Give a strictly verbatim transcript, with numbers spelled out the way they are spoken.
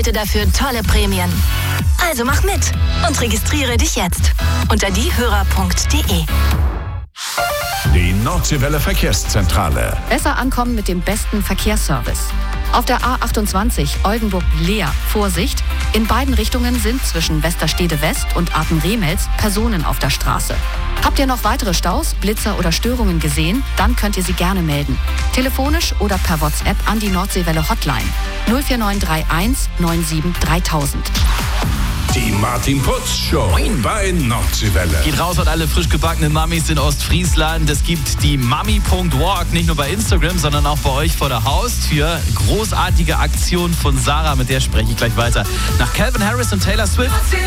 erhalte dafür tolle Prämien. Also mach mit und registriere dich jetzt unter diehörer punkt de. Die Nordseewelle Verkehrszentrale. Besser ankommen mit dem besten Verkehrsservice. Auf der A achtundzwanzig Oldenburg-Leer Vorsicht. In beiden Richtungen sind zwischen Westerstede West und Aachen-Remels Personen auf der Straße. Habt ihr noch weitere Staus, Blitzer oder Störungen gesehen? Dann könnt ihr sie gerne melden. Telefonisch oder per WhatsApp an die Nordseewelle Hotline null vier neun drei eins neun sieben dreitausend. Die Martin Putz Show bei Nordseewelle. Geht raus an alle frisch gebackenen Mamis in Ostfriesland. Es gibt die Mami Punkt walk, nicht nur bei Instagram, sondern auch bei euch vor der Haustür. Großartige Aktion von Sarah, mit der spreche ich gleich weiter. Nach Calvin Harris und Taylor Swift.